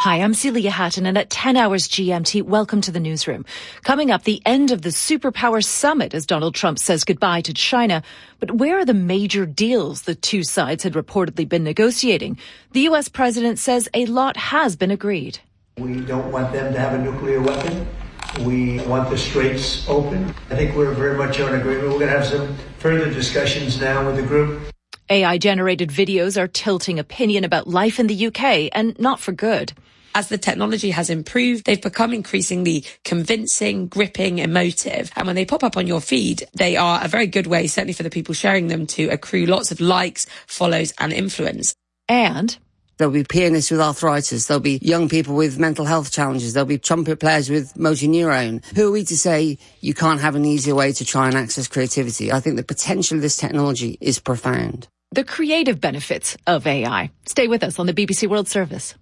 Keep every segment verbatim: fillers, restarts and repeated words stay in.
Hi, I'm Celia Hatton, and at ten hours G M T, welcome to the newsroom. Coming up, the end of the superpower summit as Donald Trump says goodbye to China. But where are the major deals the two sides had reportedly been negotiating? The U S president says a lot has been agreed. We don't want them to have a nuclear weapon. We want the straits open. I think we're very much on agreement. We're going to have some further discussions now with the group. A I-generated videos are tilting opinion about life in the U K, and not for good. As the technology has improved, they've become increasingly convincing, gripping, emotive. And when they pop up on your feed, they are a very good way, certainly for the people sharing them, to accrue lots of likes, follows and influence. And there'll be pianists with arthritis. There'll be young people with mental health challenges. There'll be trumpet players with motor neurone. Who are we to say you can't have an easier way to try and access creativity? I think the potential of this technology is profound. The creative benefits of A I. Stay with us on the B B C World Service.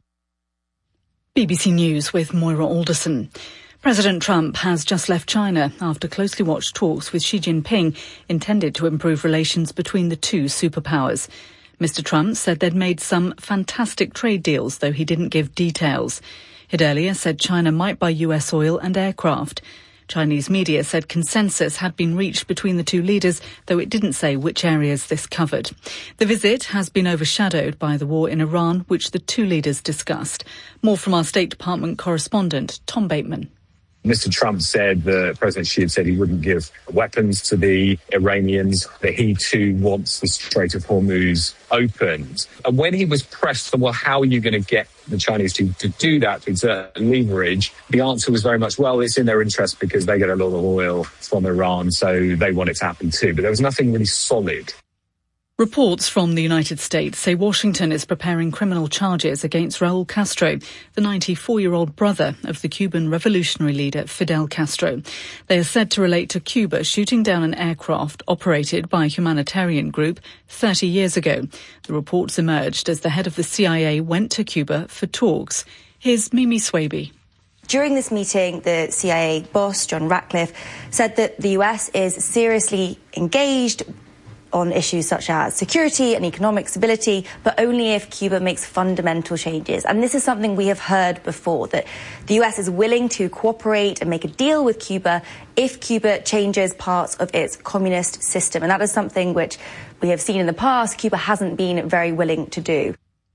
B B C News with Moira Alderson. President Trump has just left China after closely watched talks with Xi Jinping intended to improve relations between the two superpowers. Mister Trump said they'd made some fantastic trade deals, though he didn't give details. He'd earlier said China might buy U S oil and aircraft. Chinese media said consensus had been reached between the two leaders, though it didn't say which areas this covered. The visit has been overshadowed by the war in Iran, which the two leaders discussed. More from our State Department correspondent, Tom Bateman. Mister Trump said that President Xi had said he wouldn't give weapons to the Iranians, that he too wants the Strait of Hormuz opened. And when he was pressed on, well, how are you going to get the Chinese to, to do that, to exert leverage, the answer was very much, well, it's in their interest because they get a lot of oil from Iran, so they want it to happen too. But there was nothing really solid. Reports from the United States say Washington is preparing criminal charges against Raul Castro, the ninety-four-year-old brother of the Cuban revolutionary leader Fidel Castro. They are said to relate to Cuba shooting down an aircraft operated by a humanitarian group thirty years ago. The reports emerged as the head of the C I A went to Cuba for talks. Here's Mimi Swaby. During this meeting, the C I A boss, John Ratcliffe, said that the U S is seriously engaged on issues such as security and economic stability, but only if Cuba makes fundamental changes. And this is something we have heard before, that the U S is willing to cooperate and make a deal with Cuba if Cuba changes parts of its communist system. And that is something which we have seen in the past Cuba hasn't been very willing to do.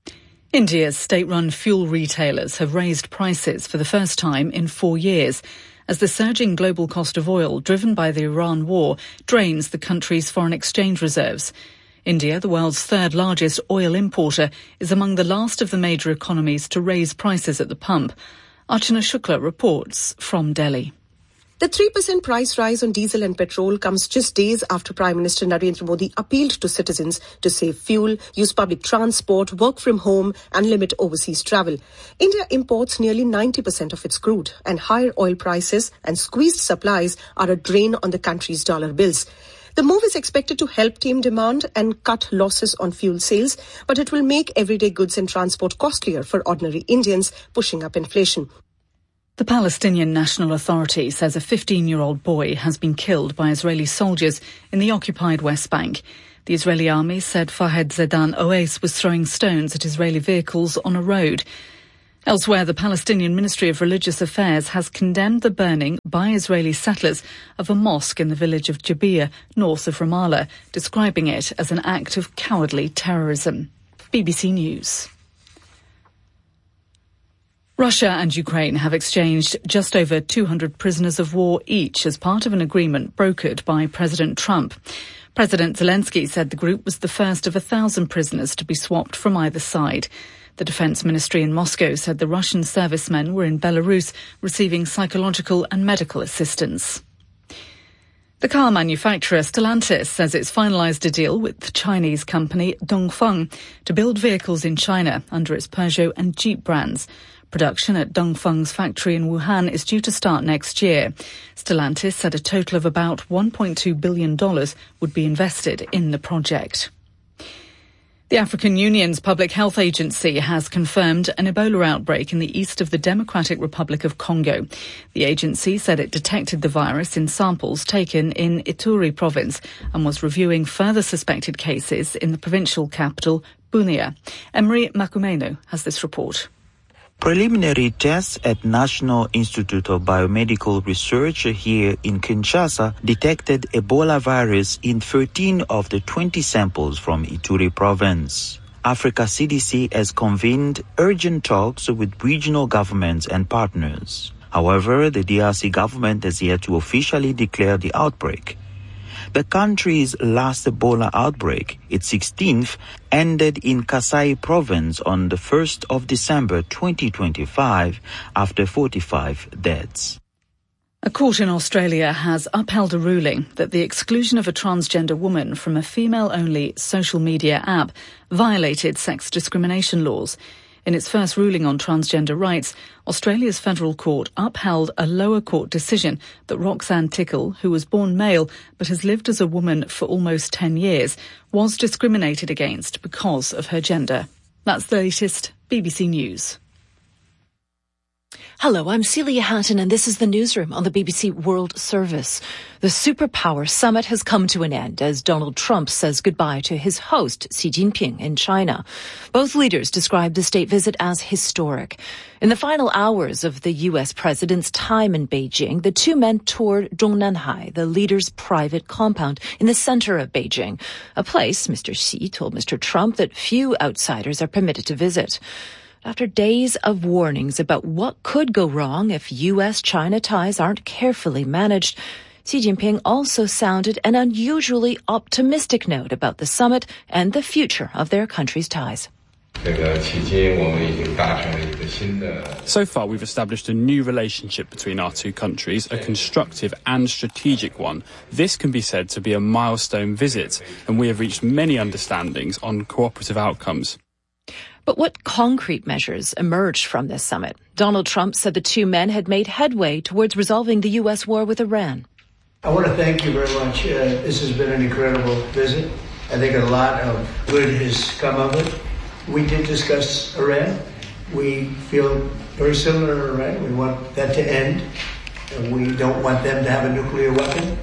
India's state-run fuel retailers have raised prices for the first time in four years. As the surging global cost of oil, driven by the Iran war, drains the country's foreign exchange reserves. India, the world's third largest oil importer, is among the last of the major economies to raise prices at the pump. Archana Shukla reports from Delhi. The three percent price rise on diesel and petrol comes just days after Prime Minister Narendra Modi appealed to citizens to save fuel, use public transport, work from home and limit overseas travel. India imports nearly ninety percent of its crude, and higher oil prices and squeezed supplies are a drain on the country's dollar bills. The move is expected to help tame demand and cut losses on fuel sales, but it will make everyday goods and transport costlier for ordinary Indians, pushing up inflation. The Palestinian National Authority says a fifteen-year-old boy has been killed by Israeli soldiers in the occupied West Bank. The Israeli army said Fahed Zedan Oais was throwing stones at Israeli vehicles on a road. Elsewhere, the Palestinian Ministry of Religious Affairs has condemned the burning by Israeli settlers of a mosque in the village of Jabiya, north of Ramallah, describing it as an act of cowardly terrorism. B B C News. Russia and Ukraine have exchanged just over two hundred prisoners of war each as part of an agreement brokered by President Trump. President Zelensky said the group was the first of a thousand prisoners to be swapped from either side. The Defense Ministry in Moscow said the Russian servicemen were in Belarus receiving psychological and medical assistance. The car manufacturer Stellantis says it's finalised a deal with the Chinese company Dongfeng to build vehicles in China under its Peugeot and Jeep brands. Production at Dongfeng's factory in Wuhan is due to start next year. Stellantis said a total of about one point two billion dollars would be invested in the project. The African Union's Public Health Agency has confirmed an Ebola outbreak in the east of the Democratic Republic of Congo. The agency said it detected the virus in samples taken in Ituri province and was reviewing further suspected cases in the provincial capital, Bunia. Emery Makumeno has this report. Preliminary tests at National Institute of Biomedical Research here in Kinshasa detected Ebola virus in thirteen of the twenty samples from Ituri province. Africa C D C has convened urgent talks with regional governments and partners. However, the D R C government has yet to officially declare the outbreak. The country's last Ebola outbreak, its sixteenth, ended in Kasai province on the first of December twenty twenty-five after forty-five deaths. A court in Australia has upheld a ruling that the exclusion of a transgender woman from a female-only social media app violated sex discrimination laws. In its first ruling on transgender rights, Australia's federal court upheld a lower court decision that Roxanne Tickle, who was born male but has lived as a woman for almost ten years, was discriminated against because of her gender. That's the latest B B C News. Hello, I'm Celia Hatton, and this is the newsroom on the B B C World Service. The Superpower Summit has come to an end as Donald Trump says goodbye to his host, Xi Jinping, in China. Both leaders described the state visit as historic. In the final hours of the U S president's time in Beijing, the two men toured Zhongnanhai, the leader's private compound in the center of Beijing, a place, Mister Xi told Mister Trump, that few outsiders are permitted to visit. After days of warnings about what could go wrong if U S China ties aren't carefully managed, Xi Jinping also sounded an unusually optimistic note about the summit and the future of their country's ties. So far, we've established a new relationship between our two countries, a constructive and strategic one. This can be said to be a milestone visit, and we have reached many understandings on cooperative outcomes. But what concrete measures emerged from this summit? Donald Trump said the two men had made headway towards resolving the U S war with Iran. I want to thank you very much. Uh, this has been an incredible visit. I think a lot of good has come of it. We did discuss Iran. We feel very similar to Iran. We want that to end. We don't want them to have a nuclear weapon.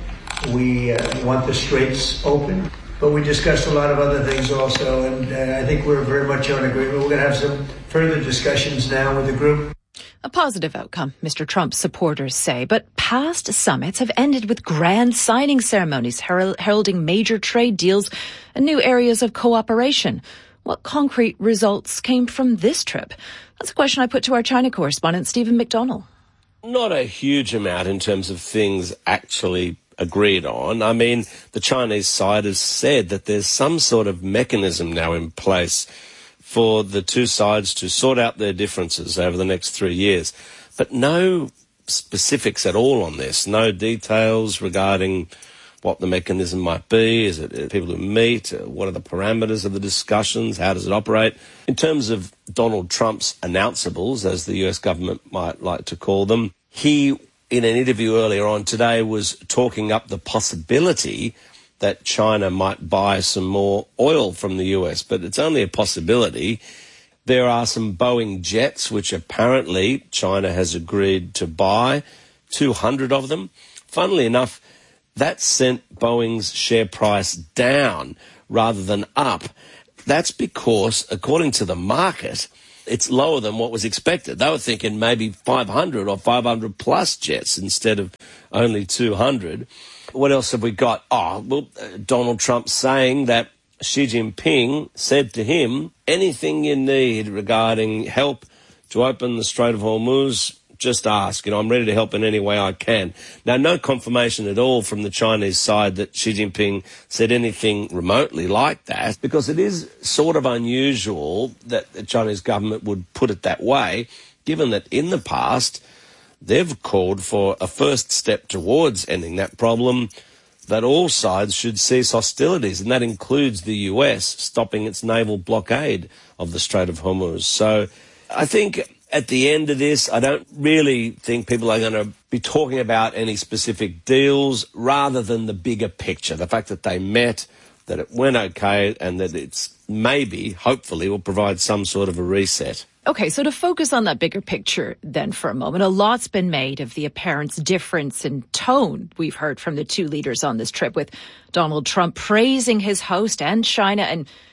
We uh, want the straits open. But we discussed a lot of other things also, and uh, I think we're very much on agreement. We're going to have some further discussions now with the group. A positive outcome, Mister Trump's supporters say, but past summits have ended with grand signing ceremonies her- heralding major trade deals and new areas of cooperation. What concrete results came from this trip? That's a question I put to our China correspondent, Stephen McDonnell. Not a huge amount in terms of things actually agreed on. I mean, the Chinese side has said that there's some sort of mechanism now in place for the two sides to sort out their differences over the next three years. But no specifics at all on this, no details regarding what the mechanism might be. Is it people who meet? What are the parameters of the discussions? How does it operate? In terms of Donald Trump's announceables, as the U S government might like to call them, he in an interview earlier on today was talking up the possibility that China might buy some more oil from the U S, but it's only a possibility. There are some Boeing jets, which apparently China has agreed to buy, two hundred of them. Funnily enough, that sent Boeing's share price down rather than up. That's because, according to the market, it's lower than what was expected. They were thinking maybe five hundred or five hundred plus jets instead of only two hundred. What else have we got? Oh, well, Donald Trump saying that Xi Jinping said to him, anything you need regarding help to open the Strait of Hormuz, just ask. You know, I'm ready to help in any way I can. Now, no confirmation at all from the Chinese side that Xi Jinping said anything remotely like that, because it is sort of unusual that the Chinese government would put it that way, given that in the past they've called for a first step towards ending that problem, that all sides should cease hostilities, and that includes the U S stopping its naval blockade of the Strait of Hormuz. So I think at the end of this, I don't really think people are going to be talking about any specific deals rather than the bigger picture, the fact that they met, that it went okay, and that it's maybe, hopefully, will provide some sort of a reset. Okay, so to focus on that bigger picture then for a moment, a lot's been made of the apparent difference in tone we've heard from the two leaders on this trip, with Donald Trump praising his host and China and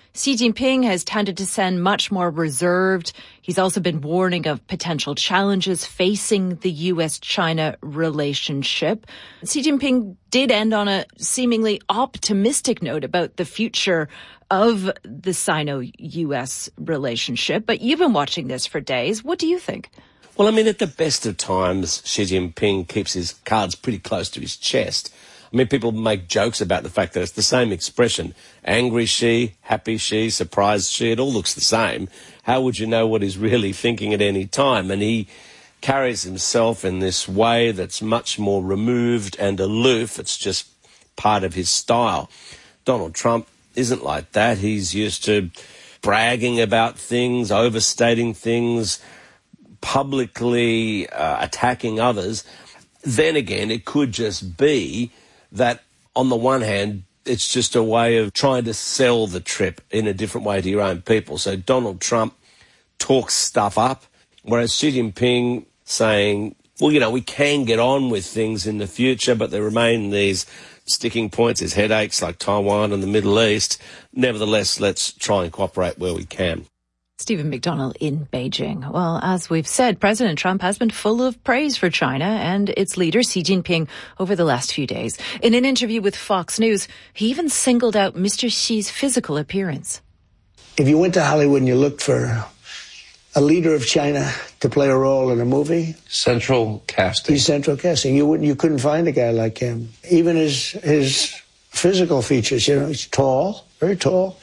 Xi Jinping has tended to sound much more reserved. He's also been warning of potential challenges facing the U S China relationship. Xi Jinping did end on a seemingly optimistic note about the future of the Sino-U S relationship. But you've been watching this for days. What do you think? Well, I mean, at the best of times, Xi Jinping keeps his cards pretty close to his chest. I mean, people make jokes about the fact that it's the same expression. Angry Xi, happy Xi, surprised Xi, it all looks the same. How would you know what he's really thinking at any time? And he carries himself in this way that's much more removed and aloof. It's just part of his style. Donald Trump isn't like that. He's used to bragging about things, overstating things, publicly uh, attacking others. Then again, it could just be that on the one hand, it's just a way of trying to sell the trip in a different way to your own people. So Donald Trump talks stuff up, whereas Xi Jinping saying, well, you know, we can get on with things in the future, but there remain these sticking points, these headaches like Taiwan and the Middle East. Nevertheless, let's try and cooperate where we can. Stephen McDonnell in Beijing. Well, as we've said, President Trump has been full of praise for China and its leader, Xi Jinping, over the last few days. In an interview with Fox News, he even singled out Mister Xi's physical appearance. If you went to Hollywood and you looked for a leader of China to play a role in a movie, central casting. He's central casting. You wouldn't, you couldn't find a guy like him. Even his his physical features, you know, he's tall, very tall.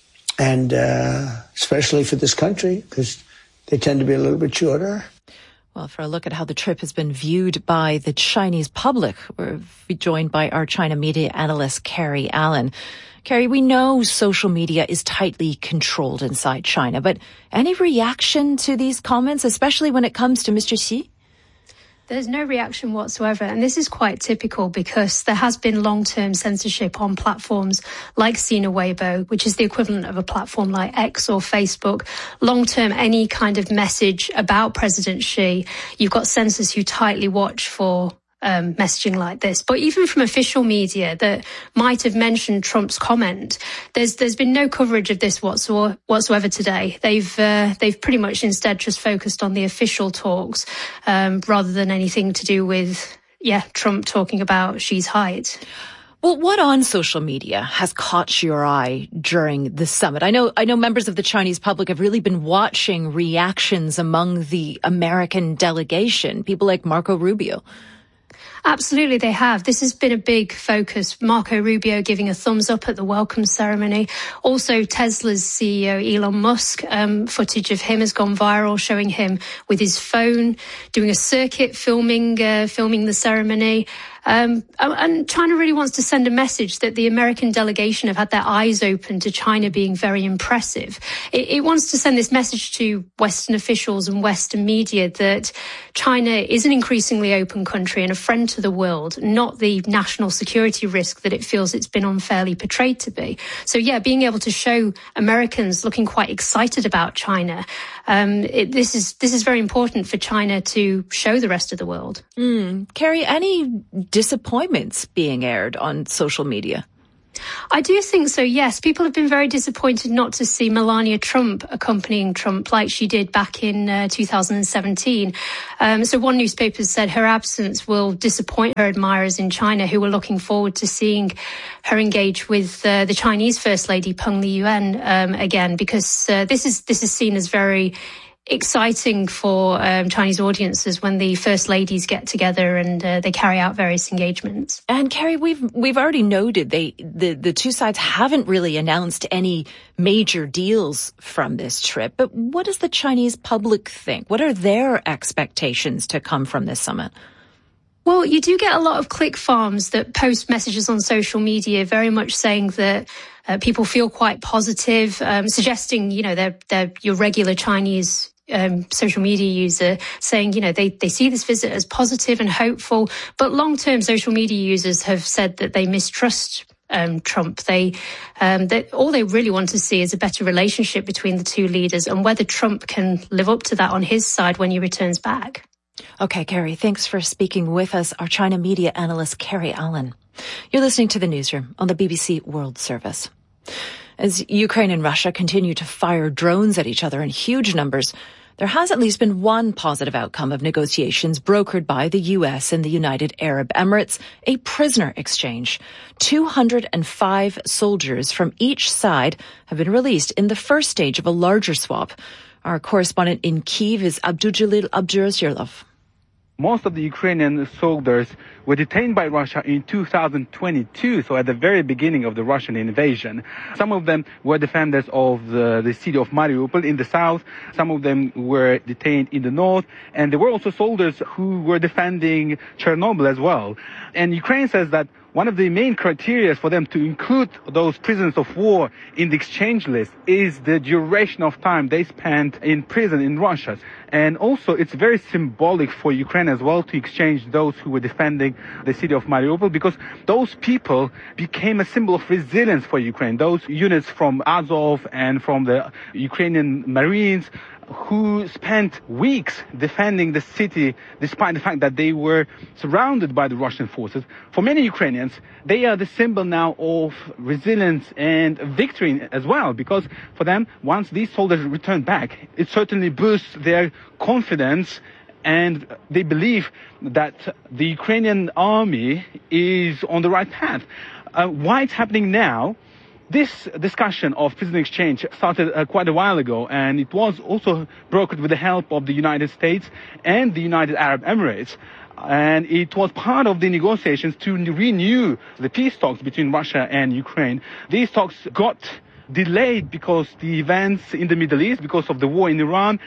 And uh, especially for this country, because they tend to be a little bit shorter. Well, for a look at how the trip has been viewed by the Chinese public, we're joined by our China media analyst, Carrie Allen. Carrie, we know social media is tightly controlled inside China, but any reaction to these comments, especially when it comes to Mister Xi? There's no reaction whatsoever, and this is quite typical because there has been long-term censorship on platforms like Sina Weibo, which is the equivalent of a platform like X or Facebook. Long-term, any kind of message about President Xi, you've got censors who tightly watch for Um, messaging like this. But even from official media that might have mentioned Trump's comment, there's there's been no coverage of this whatsoever, whatsoever today. They've uh, they've pretty much instead just focused on the official talks um, rather than anything to do with, yeah, Trump talking about Xi's height. Well, what on social media has caught your eye during the summit? I know, I know members of the Chinese public have really been watching reactions among the American delegation, people like Marco Rubio. Absolutely, they have. This has been a big focus. Marco Rubio giving a thumbs up at the welcome ceremony. Also, Tesla's C E O, Elon Musk, um, footage of him has gone viral, showing him with his phone, doing a circuit, filming, uh, filming the ceremony. Um, and China really wants to send a message that the American delegation have had their eyes open to China being very impressive. It, it wants to send this message to Western officials and Western media that China is an increasingly open country and a friend to the world, not the national security risk that it feels it's been unfairly portrayed to be. So, yeah, being able to show Americans looking quite excited about China, um, it, this is this is very important for China to show the rest of the world. Mm. Carrie, any disappointments being aired on social media? I do think so, yes. People have been very disappointed not to see Melania Trump accompanying Trump like she did back in uh, two thousand seventeen. Um, so one newspaper said her absence will disappoint her admirers in China who were looking forward to seeing her engage with uh, the Chinese First Lady Peng Liyuan um, again, because uh, this is this is seen as very exciting for um, Chinese audiences when the first ladies get together and uh, they carry out various engagements. And Carrie, we've we've already noted they the the two sides haven't really announced any major deals from this trip. But what does the Chinese public think? What are their expectations to come from this summit? Well, you do get a lot of click farms that post messages on social media, very much saying that uh, people feel quite positive, um, suggesting, you know, they're, they're your regular Chinese um, social media user saying, you know, they, they see this visit as positive and hopeful. But long-term social media users have said that they mistrust Um, Trump. They, um, they, all they really want to see is a better relationship between the two leaders and whether Trump can live up to that on his side when he returns back. Okay, Carrie, thanks for speaking with us, our China media analyst, Carrie Allen. You're listening to The Newsroom on the B B C World Service. As Ukraine and Russia continue to fire drones at each other in huge numbers, there has at least been one positive outcome of negotiations brokered by the U S and the United Arab Emirates, a prisoner exchange. two hundred five soldiers from each side have been released in the first stage of a larger swap. Our correspondent in Kyiv is Abdujalil Abdurasyurlov. Most of the Ukrainian soldiers were detained by Russia in two thousand twenty-two, so at the very beginning of the Russian invasion. Some of them were defenders of the, the city of Mariupol in the south. Some of them were detained in the north. And there were also soldiers who were defending Chernobyl as well. And Ukraine says that one of the main criteria for them to include those prisoners of war in the exchange list is the duration of time they spent in prison in Russia. And also, it's very symbolic for Ukraine as well to exchange those who were defending the city of Mariupol, because those people became a symbol of resilience for Ukraine. Those units from Azov and from the Ukrainian Marines who spent weeks defending the city despite the fact that they were surrounded by the Russian forces. For many Ukrainians, they are the symbol now of resilience and victory as well, because for them, once these soldiers return back, it certainly boosts their confidence, and they believe that the Ukrainian army is on the right path. Uh, why it's happening now? This discussion of prisoner exchange started uh, quite a while ago, and it was also brokered with the help of the United States and the United Arab Emirates. And it was part of the negotiations to renew the peace talks between Russia and Ukraine. These talks got delayed because the events in the Middle East, because of the war in Iran,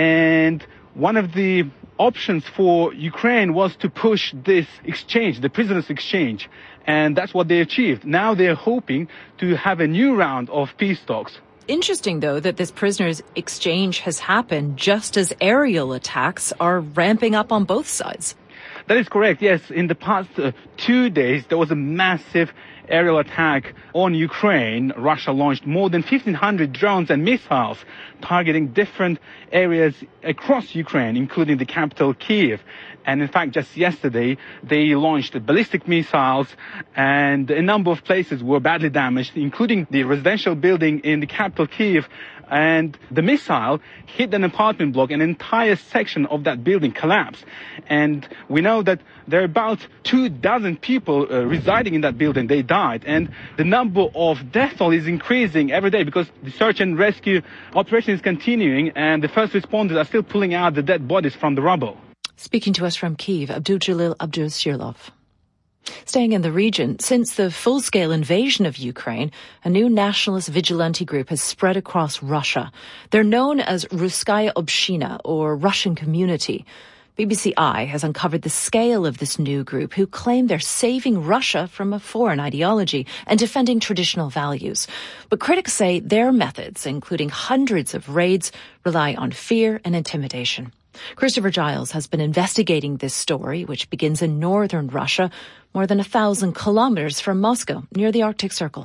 and one of the options for Ukraine was to push this exchange, the prisoners exchange. And that's what they achieved. Now they're hoping to have a new round of peace talks. Interesting, though, that this prisoners exchange has happened just as aerial attacks are ramping up on both sides. That is correct, yes. In the past uh, two days, there was a massive aerial attack on Ukraine. Russia launched more than fifteen hundred drones and missiles targeting different areas across Ukraine, including the capital, Kyiv. And in fact, just yesterday, they launched ballistic missiles, and a number of places were badly damaged, including the residential building in the capital, Kyiv. And the missile hit an apartment block. An entire section of that building collapsed. And we know that there are about two dozen people uh, residing in that building. They died. And the number of death toll is increasing every day because the search and rescue operation is continuing, and the first responders are still pulling out the dead bodies from the rubble. Speaking to us from Kyiv, Abdujalil Abdurasyurlov. Staying in the region, since the full-scale invasion of Ukraine, a new nationalist vigilante group has spread across Russia. They're known as Russkaya Obshchina, or Russian Community. B B C I has uncovered the scale of this new group, who claim they're saving Russia from a foreign ideology and defending traditional values. But critics say their methods, including hundreds of raids, rely on fear and intimidation. Christopher Giles has been investigating this story, which begins in northern Russia, more than a thousand kilometers from Moscow, near the Arctic Circle.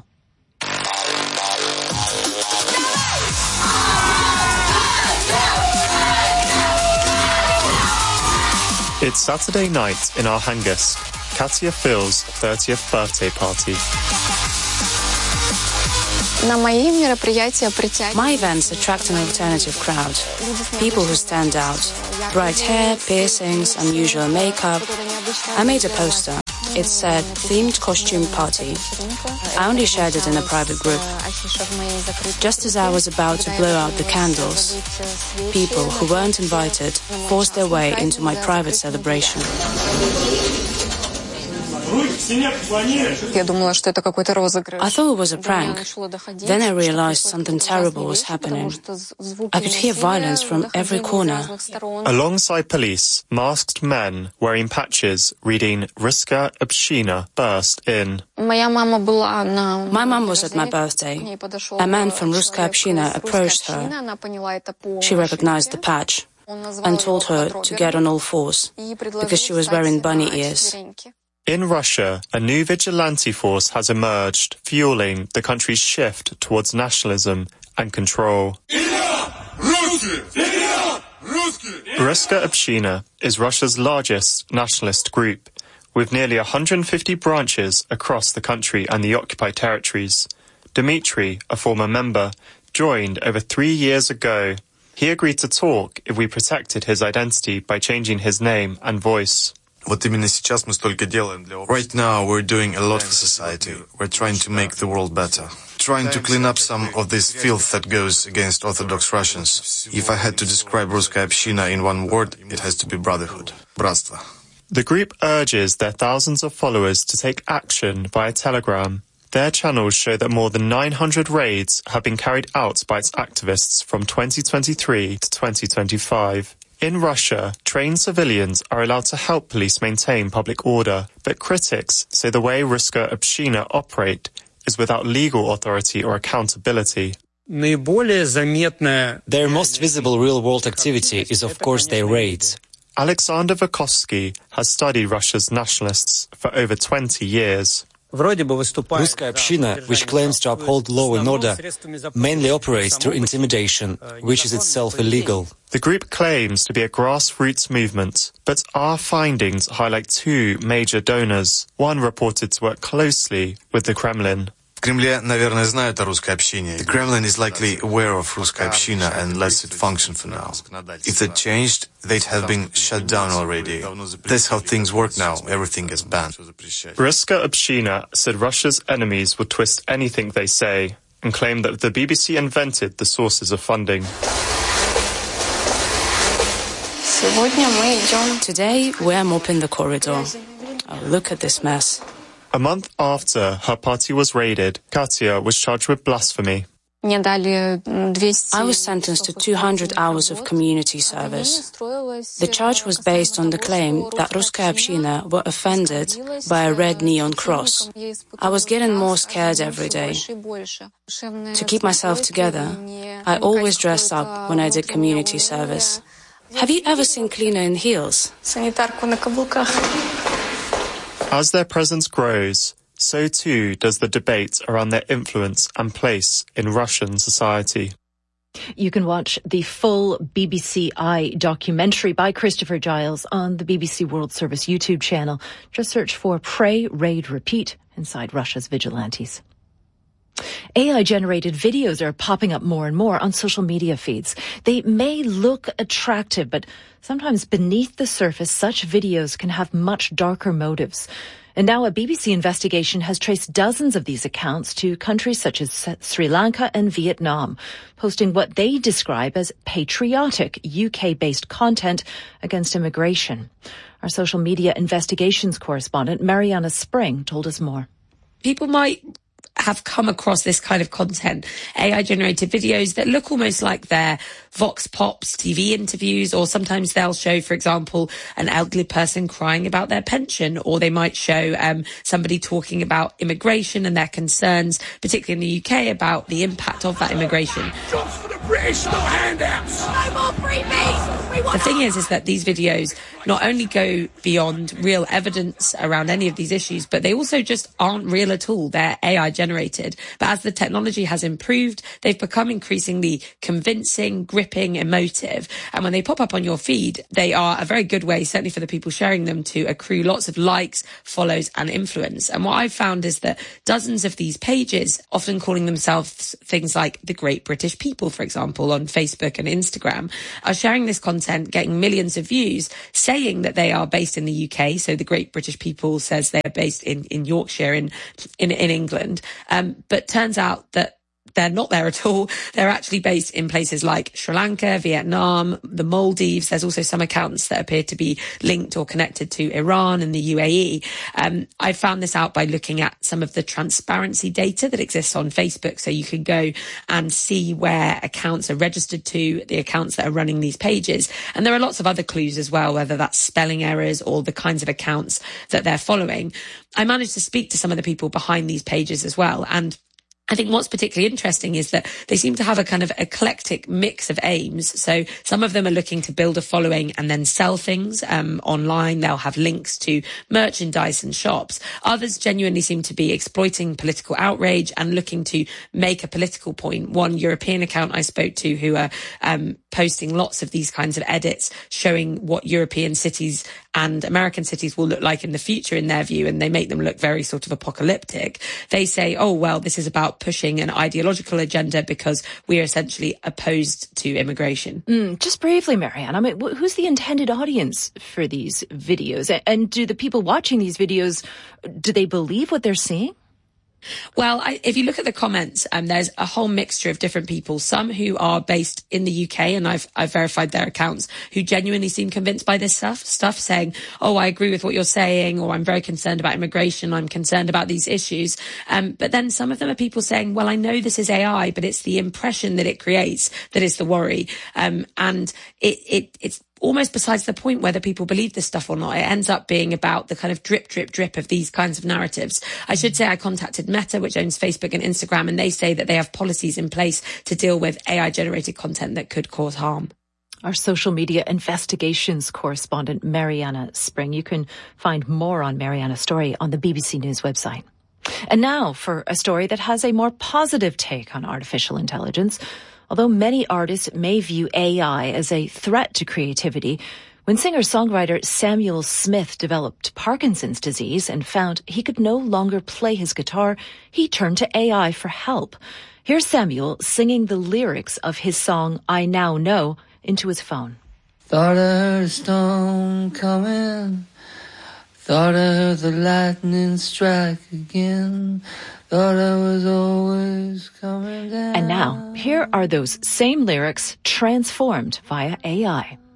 It's Saturday night in Arhangelsk, Katya Phil's thirtieth birthday party. My events attract an alternative crowd. People who stand out. Bright hair, piercings, unusual makeup. I made a poster. It said, themed costume party. I only shared it in a private group. Just as I was about to blow out the candles, people who weren't invited forced their way into my private celebration. I thought it was a prank. Then I realized something terrible was happening. I could hear violence from every corner. Alongside police, masked men wearing patches reading Russkaya Obshchina burst in. My mum was at my birthday. A man from Russkaya Obshchina approached her. She recognized the patch and told her to get on all fours because she was wearing bunny ears. In Russia, a new vigilante force has emerged, fueling the country's shift towards nationalism and control. Russkaya Obshchina is Russia's largest nationalist group, with nearly one hundred fifty branches across the country and the occupied territories. Dmitry, a former member, joined over three years ago. He agreed to talk if we protected his identity by changing his name and voice. Right now, we're doing a lot for society. We're trying to make the world better. Trying to clean up some of this filth that goes against Orthodox Russians. If I had to describe Ruskaya Община in one word, it has to be brotherhood. Bratstvo. The group urges their thousands of followers to take action via Telegram. Their channels show that more than nine hundred raids have been carried out by its activists from twenty twenty-three to twenty twenty-five. In Russia, trained civilians are allowed to help police maintain public order, but critics say the way Ruskaya Общina operate is without legal authority or accountability. Their most visible real-world activity is, of course, their raids. Alexander Vukovsky has studied Russia's nationalists for over twenty years. Ruskaya Общina, which claims to uphold law and order, mainly operates through intimidation, which is itself illegal. The group claims to be a grassroots movement, but our findings highlight two major donors. One reported to work closely with the Kremlin. The Kremlin is likely aware of Ruskaya Общina and lets it function for now. If that changed, they'd have been shut down already. That's how things work now. Everything is banned. Ruskaya Общina said Russia's enemies would twist anything they say and claimed that the B B C invented the sources of funding. Today, we're mopping the corridor. Oh, look at this mess. A month after her party was raided, Katya was charged with blasphemy. I was sentenced to two hundred hours of community service. The charge was based on the claim that Ruskaya Общina were offended by a red neon cross. I was getting more scared every day. To keep myself together, I always dressed up when I did community service. Have you ever seen cleaner in heels? As their presence grows, so too does the debate around their influence and place in Russian society. You can watch the full B B C I documentary by Christopher Giles on the B B C World Service YouTube channel. Just search for Pray, Raid, Repeat inside Russia's vigilantes. A I-generated videos are popping up more and more on social media feeds. They may look attractive, but sometimes beneath the surface, such videos can have much darker motives. And now a B B C investigation has traced dozens of these accounts to countries such as Sri Lanka and Vietnam, posting what they describe as patriotic U K-based content against immigration. Our social media investigations correspondent, Mariana Spring, told us more. People might have come across this kind of content, A I-generated videos that look almost like they're Vox Pops T V interviews, or sometimes they'll show, for example, an elderly person crying about their pension, or they might show um, somebody talking about immigration and their concerns, particularly in the U K, about the impact of that immigration. Jobs for the British, no handouts. No more freebies. We want the thing is, is that these videos not only go beyond real evidence around any of these issues, but they also just aren't real at all. They're A I-generated. But as the technology has improved, they've become increasingly convincing, gripping, emotive. And when they pop up on your feed, they are a very good way, certainly for the people sharing them, to accrue lots of likes, follows and influence. And what I've found is that dozens of these pages, often calling themselves things like the Great British People, for example, on Facebook and Instagram, are sharing this content, getting millions of views, saying that they are based in the U K. So the Great British People says they're based in, in Yorkshire, in, in, in England. Um, but turns out that they're not there at all. They're actually based in places like Sri Lanka, Vietnam, the Maldives. There's also some accounts that appear to be linked or connected to Iran and the U A E. Um, I found this out by looking at some of the transparency data that exists on Facebook. So you can go and see where accounts are registered to, the accounts that are running these pages. And there are lots of other clues as well, whether that's spelling errors or the kinds of accounts that they're following. I managed to speak to some of the people behind these pages as well. And I think what's particularly interesting is that they seem to have a kind of eclectic mix of aims. So some of them are looking to build a following and then sell things um, online. They'll have links to merchandise and shops. Others genuinely seem to be exploiting political outrage and looking to make a political point. One European account I spoke to who are um, posting lots of these kinds of edits showing what European cities and American cities will look like in the future in their view, and they make them look very sort of apocalyptic. They say, oh, well, this is about start pushing an ideological agenda because we are essentially opposed to immigration. Mm, just briefly, Marianne, I mean, who's the intended audience for these videos? And do the people watching these videos, do they believe what they're seeing? Well, I, if you look at the comments, um, there's a whole mixture of different people. Some who are based in the U K, and I've I've verified their accounts, who genuinely seem convinced by this stuff, stuff saying, oh, I agree with what you're saying, or I'm very concerned about immigration, I'm concerned about these issues. Um, but then some of them are people saying, well, I know this is A I, but it's the impression that it creates that is the worry. Um, and it, it it's almost besides the point whether people believe this stuff or not. It ends up being about the kind of drip, drip, drip of these kinds of narratives. I should say I contacted Meta, which owns Facebook and Instagram, and they say that they have policies in place to deal with A I-generated content that could cause harm. Our social media investigations correspondent, Mariana Spring. You can find more on Mariana's story on the B B C News website. And now for a story that has a more positive take on artificial intelligence. Although many artists may view A I as a threat to creativity, when singer-songwriter Samuel Smith developed Parkinson's disease and found he could no longer play his guitar, he turned to A I for help. Here's Samuel singing the lyrics of his song I Now Know into his phone. Thought I heard a storm coming, thought I heard the lightning strike again. Thought I was always coming down. And now, here are those same lyrics transformed via A I.